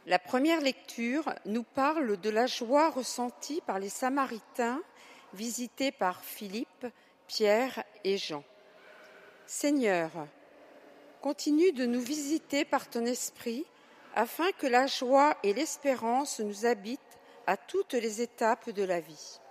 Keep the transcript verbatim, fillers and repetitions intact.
La première lecture nous parle de la joie ressentie par les Samaritains visités par Philippe, Pierre et Jean. Seigneur, continue de nous visiter par ton esprit afin que la joie et l'espérance nous habitent à toutes les étapes de la vie.